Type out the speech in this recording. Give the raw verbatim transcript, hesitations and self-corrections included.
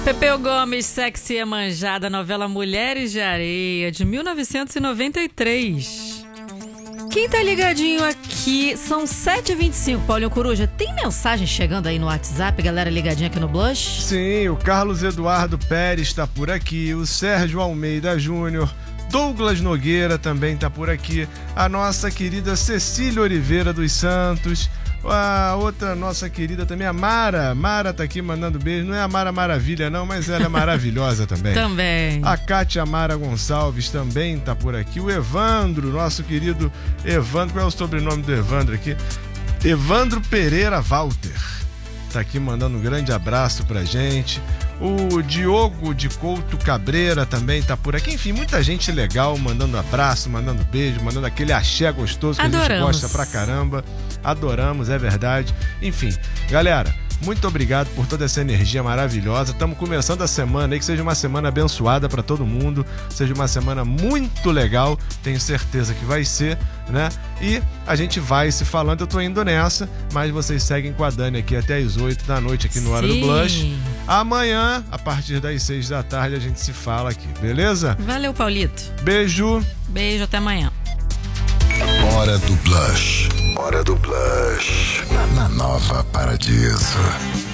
Pepeu Gomes, Sexy e Manjada, novela Mulheres de Areia, de mil novecentos e noventa e três. Quem tá ligadinho aqui, são sete e vinte e cinco. Paulinho Coruja, tem mensagem chegando aí no WhatsApp, galera ligadinha aqui no Blush? Sim, o Carlos Eduardo Pérez tá por aqui, o Sérgio Almeida Júnior, Douglas Nogueira também tá por aqui, a nossa querida Cecília Oliveira dos Santos, a outra nossa querida também, a Mara. Mara tá aqui mandando beijo. Não é a Mara Maravilha não, mas ela é maravilhosa também. Também. A Kátia Mara Gonçalves também tá por aqui. O Evandro, nosso querido Evandro. Qual é o sobrenome do Evandro aqui? Evandro Pereira Walter. Tá aqui mandando um grande abraço pra gente. O Diogo de Couto Cabreira também tá por aqui. Enfim, muita gente legal mandando abraço, mandando beijo, mandando aquele axé gostoso que Adoramos. A gente gosta pra caramba. Adoramos, é verdade. Enfim, galera, muito obrigado por toda essa energia maravilhosa. Estamos começando a semana aí, que seja uma semana abençoada para todo mundo, seja uma semana muito legal, tenho certeza que vai ser, né? E a gente vai se falando, eu tô indo nessa, mas vocês seguem com a Dani aqui até as oito da noite aqui no Hora do Blush. Amanhã, a partir das seis da tarde, a gente se fala aqui, beleza? Valeu, Paulito. Beijo. Beijo, até amanhã. Hora do Blush. Hora do Blush. Na Nova Paradiso.